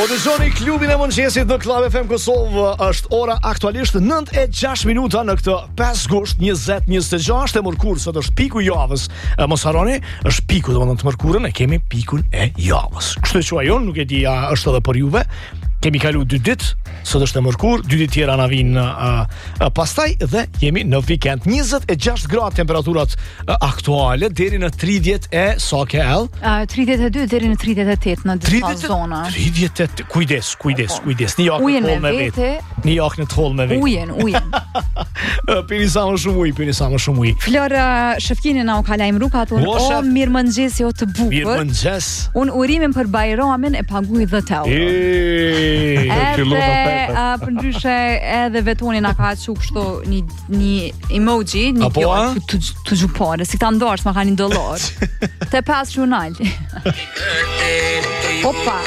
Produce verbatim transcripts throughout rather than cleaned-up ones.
dëgjoni klubin e mëngjesit në Club F M Kosovë. Është ora aktualisht nëntë e gjashtë minuta në këtë pesë gusht njëzet njëzet e gjashtë e mërkur. Sot është piku i javës. E, mos harroni, është piku domethënë të mërkurën, e kemi pikun e javës. Kështu e quaj unë, nuk e di a është edhe për juve. Kemi kalu dy ditë, sot është e mërkur, dy ditë tjera na vinë uh, uh, pastaj dhe jemi në vikend. njëzet e gjashtë gradë temperaturat uh, aktuale deri në tridhjetë e sa ke ell? Uh, tridhjetë e dy deri në tridhjetë e tetë në disa zona. tridhjetë e tetë, kujdes, kujdes, kujdes. Një jakë në me vete. Një jakë në toll me vete. Ujen, ujen. Pini sa më shumë ujë, pini sa më shumë ujë. Flor uh, Shefkini na u ka lajmëruar atë. O mirëmëngjes jo të bukur. Mirëmëngjes. Un urimin për Bajramin e paguaj dhjetë euro. Edhe uh, për ndryshe edhe vetoni na ka çu kështu një një emoji, një Apo, kjo të të gjupore, si ta ndosh ma ka një dollar. Te pas journal. Opa.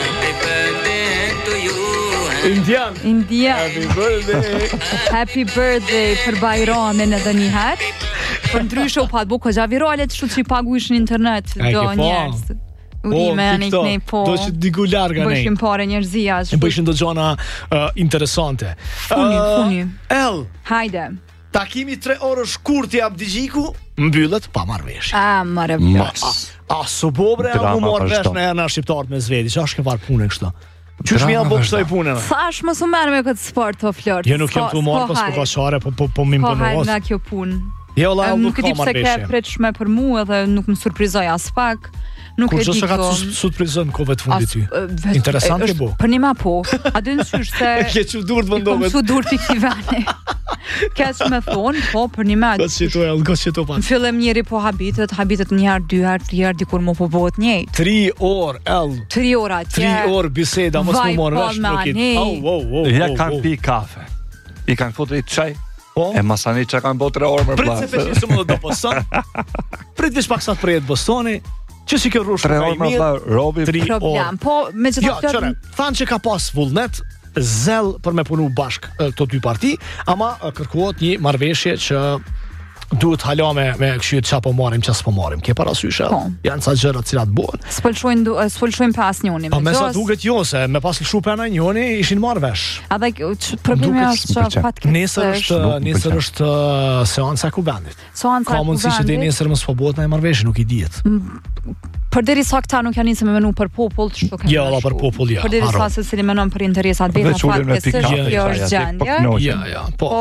Indian. Indian. Happy birthday. Happy birthday për Bajramin edhe një herë. Për ndryshe u pa të buko gja virale të shu që i paguish në internet do njerës. Urime janë i kënej po. Do që diku larga nej. Bëshim pare njerëzia. Bëshim do gjona uh, interesante. Funi, uh, funi. El. Hajde. Takimi tre orë shkurti Abdigjiku mbyllet pa marrëveshje. A, marrëveshje. A, a, së bobre e mu marrëvesh në e në shqiptarët me zvedi, që është ke varë punë e kështu? Qysh mi janë bo kështoj punën? Thash më su merë me këtë sport të flort. Jo nuk jem të marrë, pas po pasare, po, po, po mi më Po hajnë nga kjo punë. Jo, la, nuk ka marrëveshje. Nuk e di pse ke pritshme për mu edhe nuk më surprizoj as pak. Nuk Kur e di që se ka të surprizën në kove të fundit ty? Interesant e bo. Për një ma po. A dy në qysh se... Ke që dur të vëndohet. I kom që dur të kivani. Ke që me thonë, po, për një ma... Këtë që to e, këtë që to pas. Në fillem njeri po habitet, habitet njëherë, dyherë, triherë, dikur më po bëhet njëjtë. Tri orë, el. Tri orë atje. Tri orë biseda, mos më morë vesh nuk i... Au, au, au, ja kanë pi kafe. I kanë futur i çaj. Po? E masani që kanë bo tre orë më prit se feqin së më do Boston. Prit vish pak sa të prejet Bostoni. Që si kjo rrush tre orë më mirë, robi tri problem. Po, me që jo, qëre, thanë që ka pas vullnet zel për me punu bashk këto dy parti, ama kërkohet një marrëveshje që duhet hala me, me këshyet qa po marim, qa s'po marim. Ke parasysh, po. Janë ca gjërat cilat buën. S'pëlqojnë pas njoni. Pa me sa duket jo, se me pas lëshu pena njoni, ishin marrë vesh. A dhe problemi është që pat këtë... Nesër është, nesër është seansa e kubendit. Seansa e kubendit. Ka mundësi që dhe nesër mësë po bëhet në e marrëveshje, nuk i dihet. Për deri sa këta nuk janë nisë me menu për popull, të shto kemë ja, la, për popull, ja. Për deri sa se cili menon për interesat veta fatkesisht, kjo është gjendje. Ja, ja, po.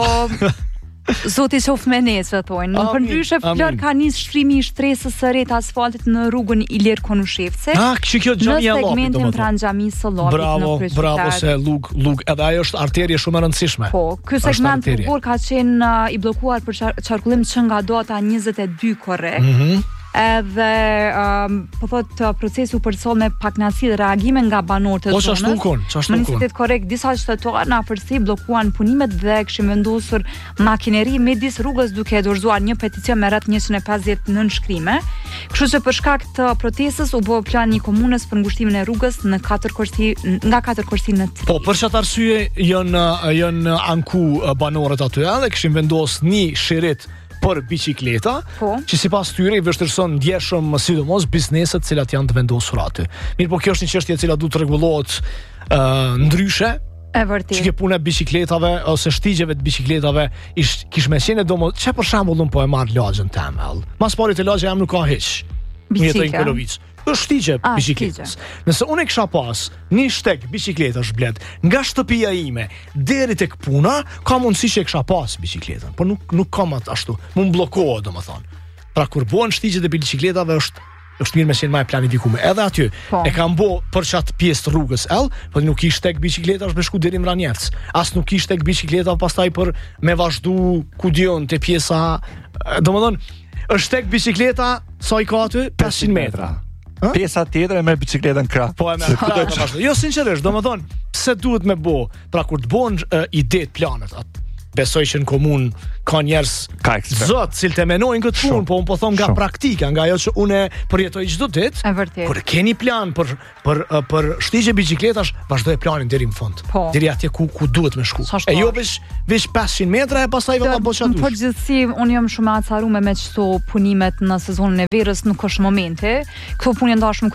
Zoti qof me nesë, thonë. Në përndryshe, Flor ka nisë shtrimi i shtresës së re të asfaltit në rrugën Ilir Konushevci. Ah, që kjo xhamia Në segmentin pranë xhamisë së Llopit në kryeqytet. Bravo, bravo se lug, lug, edhe ajo është arterie shumë e rëndësishme. Po, ky segment rrugor ka qenë uh, i bllokuar për qarkullim që nga data njëzet e dy korrekt. Mhm. Edhe um, po thot procesi u përcjell me pak nasi dhe reagime nga banorët e zonës. Po çashtu kon, çashtu kon. Në korrekt disa qytetarë në afërsi bllokuan punimet dhe kishin vendosur makineri midis rrugës duke dorëzuar një peticion me rreth njëqind e pesëdhjetë nënshkrime. Kështu që për shkak të protestës u bë plan i komunës për ngushtimin e rrugës në katër korsi nga katër korsi në tri. Po për çfarë arsye janë janë anku banorët aty edhe kishin vendosur një shirit për bicikleta, po. Që sipas tyre i vështirëson ndjeshëm sidomos bizneset cilat janë të vendosur aty. Mirë, po kjo është një çështje e cila duhet të rregullohet uh, ndryshe. E vërtet. Që ke puna e bicikletave ose shtigjeve të bicikletave ish kish me qenë domo, çe për shembull un po e marr lagjën tëm. Mas pari të lagja jam nuk ka hiç. Mjetoj në Kolovic. Është shtigje bicikletës. Nëse unë kisha pas një shteg bicikletash blet nga shtëpia ime deri tek puna, ka mundësi që kisha pas bicikletën, por nuk nuk kam atë ashtu. Mund bllokohet domethënë. Pra kur bëhen shtigjet e bicikletave është është mirë me qenë më e planifikuar. Edhe aty po. E kam bë për çat pjesë të rrugës L, por nuk ishte tek bicikletash me shku deri në Vranjevc. As nuk ishte tek bicikleta pastaj për me vazhdu ku diun te pjesa, domethënë është tek bicikleta sa i ka aty pesëqind metra. Ha? Pjesa tjetër e me bicikletën krah. Po e me krah. Jo sinqerisht, domethënë pse duhet me bë, pra kur të bëhen uh, ide të planet, atë besoj që në komun ka njerëz zot cilë të menojnë këtë punë, po unë po thom nga Shum. praktika, nga ajo që unë përjetoj çdo ditë. E vërtet. Kur keni plan për për për shtigje bicikletash, vazhdoj planin deri në fund. Po. Deri atje ku ku duhet me shku. E jo veç veç pesëqind metra e pastaj valla boça dush. Po gjithsesi unë jam shumë acaruar me çto punimet në sezonin e verës, nuk është momenti. Këto punë ndash më kry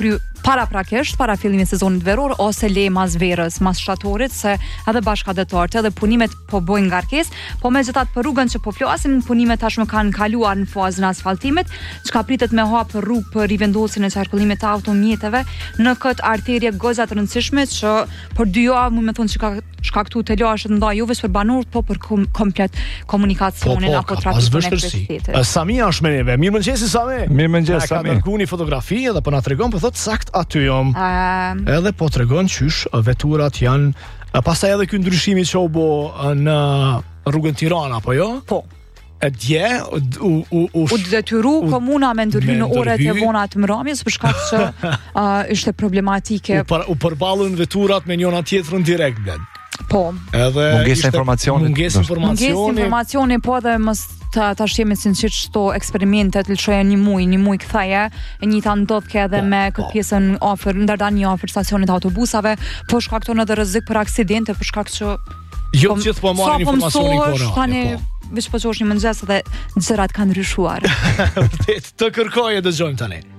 paraprakisht, para fillimit sezonit veror ose le mas verës, mas shtatorit, se edhe bashkëdhetarët edhe punimet po bojnë ngarkesë, po megjithatë për rrugën që po flasin, punimet tashmë kanë kaluar në fazën e asfaltimit, çka pritet me hap rrugë për rivendosjen e qarkullimit të automjeteve në këtë arterie gozat të rëndësishme që për dy javë mund të thonë që ka shkaktuar të lashë të ndaj jo vetëm për banorët, po për kom komplet komunikacionin po, po, apo trafikun e kryeqytetit. Sami është me neve. Mirëmëngjes Sami. Mirëmëngjes Sami. Ka dërguar një fotografi edhe po na tregon po thot sakt aty jam. Uh, edhe po tregon qysh veturat janë. Pastaj edhe ky ndryshimi që u bë në rrugën Tirana, apo jo? Po. E dje u u u u detyru komuna me ndërhyr në orët e vona të mramjes për shkak që uh, ishte problematike. U, par, u përballën veturat me njëra tjetrën direkt blen. Po. Edhe mungesë informacioni. Mungesë informacioni. Mungesë informacioni, po dhe mos ta tash jemi sinqerisht çto eksperimentet lëshoja një muj, një muj ktheje, e njëjta ndodh ke edhe po, me po. këtë pjesën afër ndardani afër stacionit të autobusave, po shkakton edhe rrezik për aksidente për shkak që jo gjithë po marrin informacionin korrekt. Tani veç po çosh një mëngjes dhe gjërat kanë ndryshuar. Vërtet, të kërkojë dëgjojmë tani.